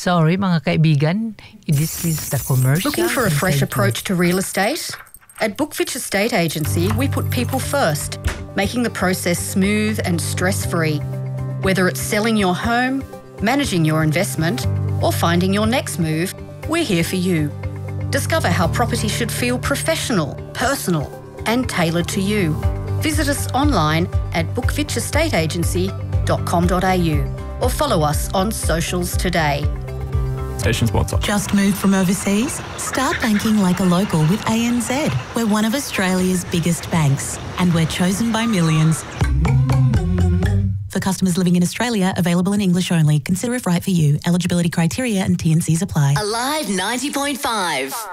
Sorry mga kaibigan, this is the commercial. Looking for a fresh approach to real estate? At Bookfitch Estate Agency, we put people first, making the process smooth and stress-free. Whether it's selling your home, managing your investment, or finding your next move, we're here for you. Discover how property should feel professional, personal, and tailored to you. Visit us online at bookfitchestateagency.com.au or follow us on socials today. Station sponsor. Just moved from overseas? Start banking like a local with ANZ. We're one of Australia's biggest banks and we're chosen by millions. For customers living in Australia, available in English only. Consider if right for you. Eligibility criteria and T&Cs apply. Alive 90.5.